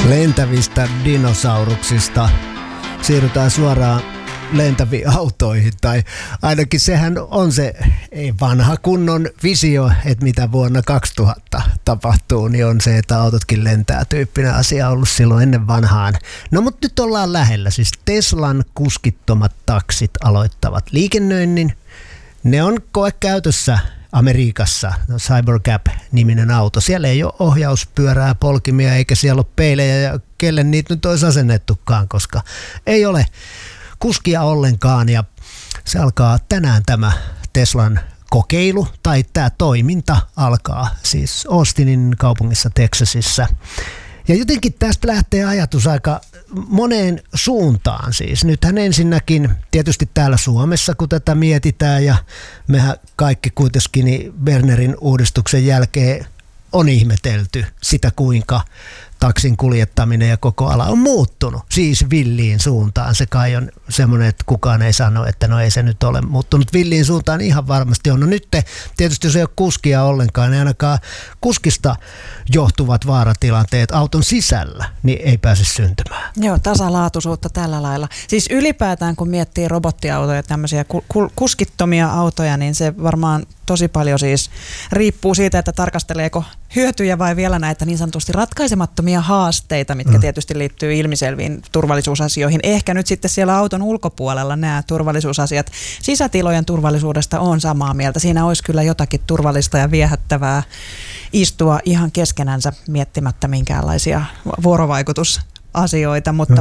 Lentävistä dinosauruksista siirrytään suoraan lentäviin autoihin, tai ainakin sehän on se vanha kunnon visio, että mitä vuonna 2000 tapahtuu, niin on se, että autotkin lentää tyyppinen asia ollut silloin ennen vanhaan. No mutta nyt ollaan lähellä, siis Teslan kuskittomat taksit aloittavat liikennöinnin. Ne on koekäytössä Amerikassa, Cybercab-niminen auto. Siellä ei ole ohjauspyörää, polkimia eikä siellä ole peilejä ja kelle niitä nyt olisi asennettukaan, koska ei ole kuskia ollenkaan ja se alkaa tänään tämä Teslan kokeilu tai tämä toiminta alkaa siis Austinin kaupungissa Texasissa. Ja jotenkin tästä lähtee ajatus aika moneen suuntaan siis. Nythän ensinnäkin tietysti täällä Suomessa, kun tätä mietitään ja mehän kaikki kuitenkin niin Bernerin uudistuksen jälkeen on ihmetelty sitä, kuinka taksin kuljettaminen ja koko ala on muuttunut. Siis villiin suuntaan. Se kai on semmoinen, että kukaan ei sano, että no ei se nyt ole muuttunut villiin suuntaan. Ihan varmasti on. No nyt tietysti jos ei ole kuskia ollenkaan, niin ainakaan kuskista johtuvat vaaratilanteet auton sisällä, niin ei pääse syntymään. Joo, tasalaatuisuutta tällä lailla. Siis ylipäätään kun miettii robottiautoja, tämmöisiä kuskittomia autoja, niin se varmaan tosi paljon siis riippuu siitä, että tarkasteleeko hyötyjä vai vielä näitä niin sanotusti ratkaisemattomia haasteita, mitkä tietysti liittyy ilmiselviin turvallisuusasioihin. Ehkä nyt sitten siellä auton ulkopuolella nämä turvallisuusasiat. Sisätilojen turvallisuudesta on samaa mieltä. Siinä olisi kyllä jotakin turvallista ja viehättävää istua ihan keskenänsä miettimättä minkäänlaisia vuorovaikutusasioita, mutta